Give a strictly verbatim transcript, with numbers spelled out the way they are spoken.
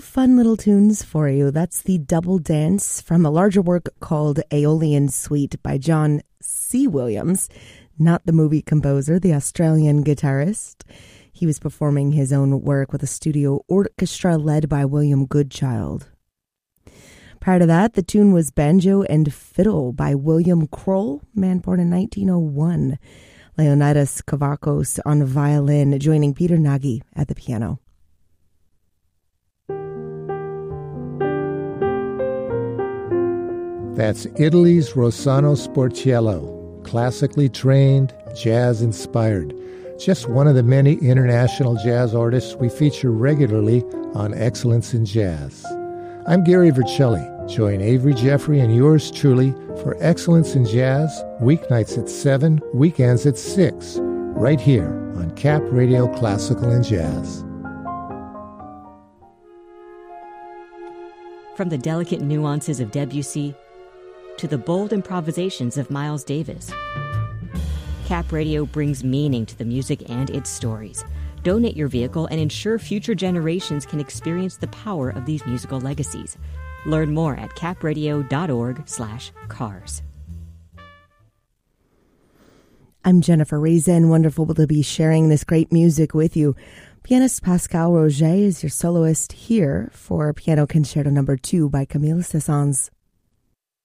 fun little tunes for you. That's the Double Dance from a larger work called Aeolian Suite by John C. Williams, not the movie composer, the Australian guitarist. He was performing his own work with a studio orchestra led by William Goodchild. Prior to that, the tune was Banjo and Fiddle by William Kroll, man born in nineteen oh one. Leonidas Kavakos on violin, joining Peter Nagy at the piano. That's Italy's Rossano Sportiello, classically trained, jazz-inspired. Just one of the many international jazz artists we feature regularly on Excellence in Jazz. I'm Gary Vercelli. Join Avery Jeffrey and yours truly for Excellence in Jazz, weeknights at seven, weekends at six, right here on Cap Radio Classical and Jazz. From the delicate nuances of Debussy to the bold improvisations of Miles Davis, Cap Radio brings meaning to the music and its stories. Donate your vehicle and ensure future generations can experience the power of these musical legacies. Learn more at capradio.org slash cars. I'm Jennifer Reason. Wonderful to be sharing this great music with you. Pianist Pascal Roger is your soloist here for Piano Concerto number two by Camille Saint-Saëns.